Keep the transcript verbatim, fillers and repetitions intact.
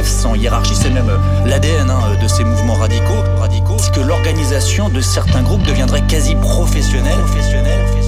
sans hiérarchie. C'est même l'A D N hein, de ces mouvements radicaux, radicaux, que l'organisation de certains groupes deviendrait quasi professionnelle. professionnelle